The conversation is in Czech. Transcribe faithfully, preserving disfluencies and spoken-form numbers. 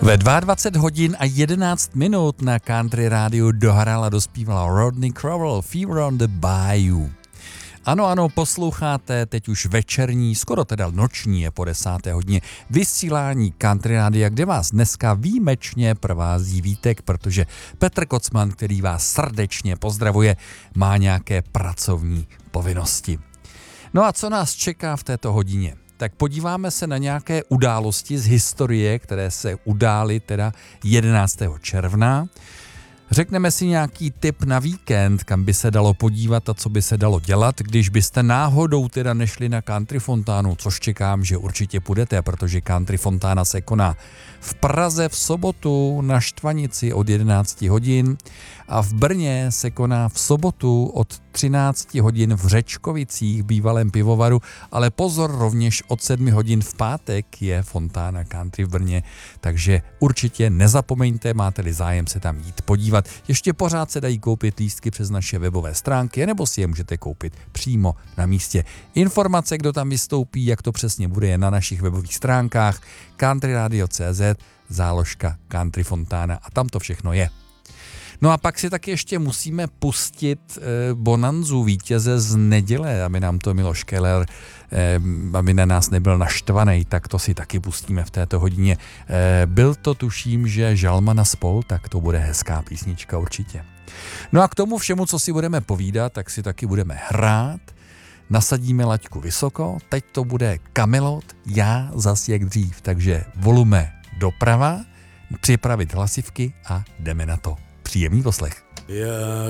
Ve dvacet dva hodin a jedenáct minut na Country rádiu dohrála, dospívala Rodney Crowell, Fever on the Bayou. Ano, ano, posloucháte teď už večerní, skoro teda noční je po desáté hodině, vysílání Country rádia, kde vás dneska výjimečně provází Vítek, protože Petr Kocman, který vás srdečně pozdravuje, má nějaké pracovní povinnosti. No a co nás čeká v této hodině? Tak podíváme se na nějaké události z historie, které se udály teda jedenáctého června. Řekneme si nějaký tip na víkend, kam by se dalo podívat a co by se dalo dělat, když byste náhodou teda nešli na Country Fontánu, což čekám, že určitě půjdete, protože Country Fontána se koná v Praze v sobotu na Štvanici od jedenáct hodin a v Brně se koná v sobotu od třináct hodin v Řečkovicích, bývalém pivovaru, ale pozor, rovněž od sedm hodin v pátek je Fontána Country v Brně, takže určitě nezapomeňte, máte-li zájem se tam jít podívat. Ještě pořád se dají koupit lístky přes naše webové stránky, nebo si je můžete koupit přímo na místě. Informace, kdo tam vystoupí, jak to přesně bude, je na našich webových stránkách country radio tečka cé zet, záložka Country Fontána a tam to všechno je. No a pak si taky ještě musíme pustit e, bonanzu vítěze z neděle, aby nám to Miloš Keller, e, aby na nás nebyl naštvaný, tak to si taky pustíme v této hodině. E, byl to, tuším, že Žalmana spol, tak to bude hezká písnička určitě. No a k tomu všemu, co si budeme povídat, tak si taky budeme hrát, nasadíme laťku vysoko, teď to bude Kamelot, já zas jak dřív, takže volume doprava, připravit hlasivky a jdeme na to. Příjemný poslech. Já